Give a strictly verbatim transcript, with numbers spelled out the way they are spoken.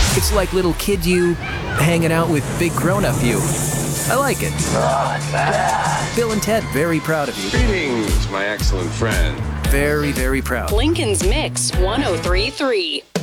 It's like little kid you hanging out with big grown-up you. I like it. Bill and Ted, very proud of you. Greetings, my excellent friend. Very, very proud. Lincoln's Mix one oh three point three.